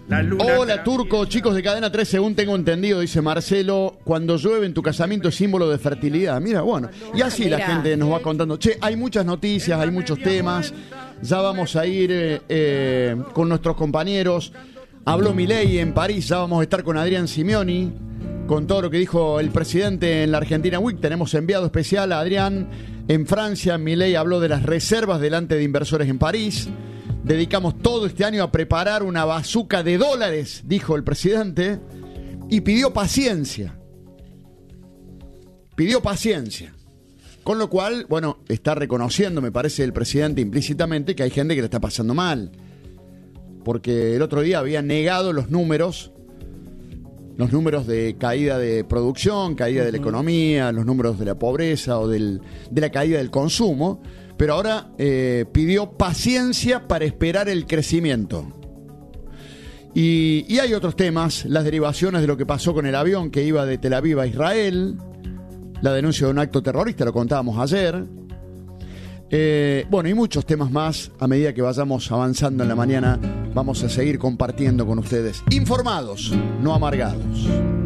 Hola, Turco, chicos de Cadena 3, según tengo entendido, dice Marcelo, cuando llueve en tu casamiento es símbolo de fertilidad. Mira, bueno, y así la gente nos va contando. Che, hay muchas noticias, hay muchos temas. Ya vamos a ir con nuestros compañeros. Habló Milei en París, ya vamos a estar con Adrián Simioni, con todo lo que dijo el presidente en la Argentina Week. Tenemos enviado especial a Adrián en Francia. Milei habló de las reservas delante de inversores en París. Dedicamos todo este año a preparar una bazuca de dólares, dijo el presidente, y pidió paciencia. Pidió paciencia. Con lo cual, bueno, está reconociendo, me parece, el presidente implícitamente que hay gente que le está pasando mal. Porque el otro día había negado los números de caída de producción, caída de la economía, los números de la pobreza o de la caída del consumo. Pero ahora pidió paciencia para esperar el crecimiento. Y hay otros temas, las derivaciones de lo que pasó con el avión que iba de Tel Aviv a Israel, la denuncia de un acto terrorista, lo contábamos ayer. Bueno, y muchos temas más. A medida que vayamos avanzando en la mañana, vamos a seguir compartiendo con ustedes. Informados, no amargados.